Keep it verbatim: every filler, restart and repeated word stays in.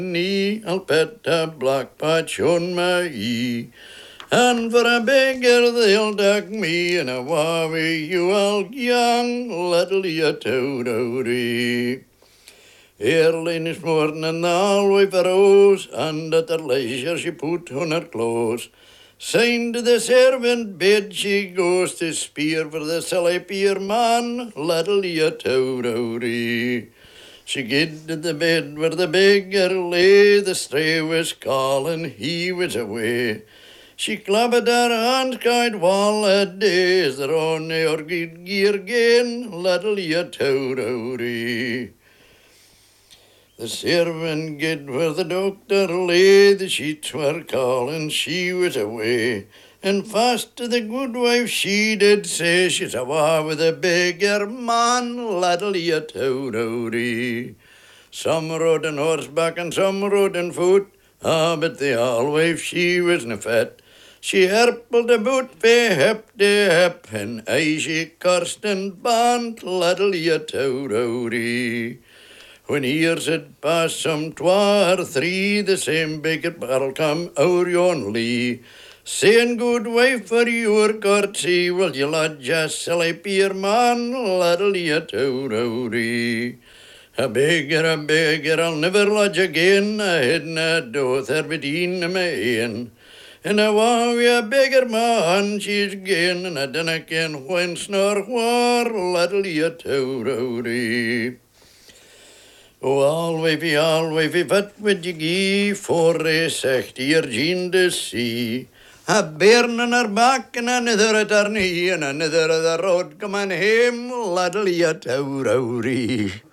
knee, I'll pet a black patch on my ee. And for a beggar they'll duck me, and a wawie you all young little you toadody. Early this morning the alwife arose, and at her leisure she put on her clothes. Signed to the servant bed she goes to spear for the silly peer man, little you toadody. She get to the bed where the beggar lay, the stray was calling, he was away. She clapped her hands, cried, "Wall a days, they're on your good gear again, little you toadody." The servant get where the doctor lay, the sheets were calling, she was away. And fast to the good wife she did say, she's awa with a beggar man, little you toadody. Some rode on horseback and some rode on foot, ah, but the alwife she wasna fit. She herpled about fae hip to hip, and aye she cursed and banned, little you toadody. When years had passed some twa or three, the same beggar barrel come o'er yon lea, saying, "Good wife, for your courtesy, will you lodge a silly peer man, little you toadody?" A beggar, a beggar, I'll never lodge again, I hadna doth her bedeen my ain. And I wa wi a beggar man she's gane, and I dinna ken whence nor whar, little you toadody. O alwifey, alwifey, what would you gie for a sechty your jean to see? A bairn on her back and another at her knee, and another at the road coming hame, little you toadody.